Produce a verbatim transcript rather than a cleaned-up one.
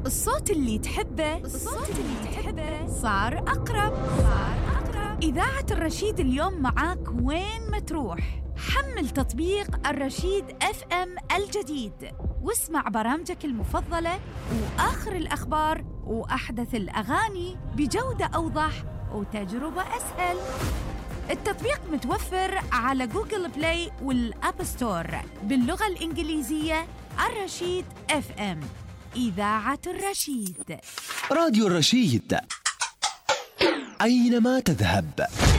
الصوت اللي تحبه الصوت اللي تحبه صار أقرب صار أقرب إذاعة الرشيد اليوم معاك وين ما تروح. حمل تطبيق الرشيد اف ام الجديد واسمع برامجك المفضلة وآخر الأخبار وأحدث الأغاني بجودة أوضح وتجربة أسهل. التطبيق متوفر على جوجل بلاي والأب ستور باللغة الإنجليزية. الرشيد اف ام، إذاعة الرشيد. راديو الرشيد، أينما تذهب.